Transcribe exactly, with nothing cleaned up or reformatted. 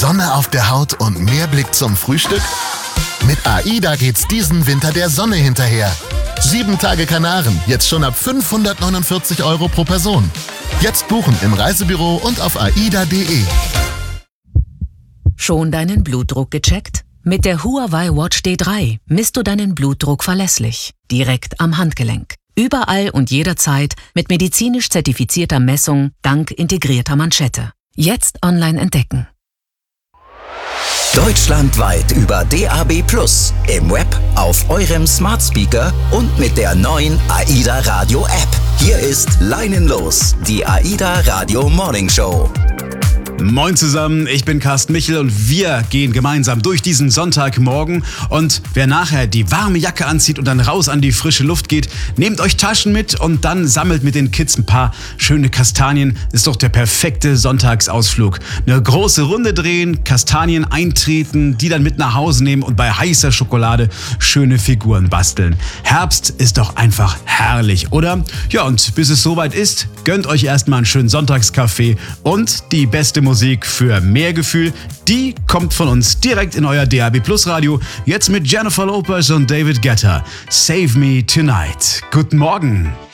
Sonne auf der Haut und mehr Blick zum Frühstück? Mit AIDA geht's diesen Winter der Sonne hinterher. Sieben Tage Kanaren, jetzt schon ab fünfhundertneunundvierzig Euro pro Person. Jetzt buchen im Reisebüro und auf aida punkt de. Schon deinen Blutdruck gecheckt? Mit der Huawei Watch D drei misst du deinen Blutdruck verlässlich, direkt am Handgelenk. Überall und jederzeit mit medizinisch zertifizierter Messung dank integrierter Manschette. Jetzt online entdecken. Deutschlandweit über D A B plus, im Web, auf eurem Smart Speaker und mit der neuen AIDA Radio App. Hier ist Leinenlos, die AIDA Radio Morning Show. Moin zusammen, ich bin Carsten Michel und wir gehen gemeinsam durch diesen Sonntagmorgen. Und wer nachher die warme Jacke anzieht und dann raus an die frische Luft geht, nehmt euch Taschen mit und dann sammelt mit den Kids ein paar schöne Kastanien. Ist doch der perfekte Sonntagsausflug. Eine große Runde drehen, Kastanien eintreten, die dann mit nach Hause nehmen und bei heißer Schokolade schöne Figuren basteln. Herbst ist doch einfach herrlich, oder? Ja, und bis es soweit ist, gönnt euch erstmal einen schönen Sonntagskaffee und die beste Musik für mehr Gefühl, die kommt von uns direkt in euer D A B Plus Radio. Jetzt mit Jennifer Lopez und David Guetta. Save Me Tonight. Guten Morgen.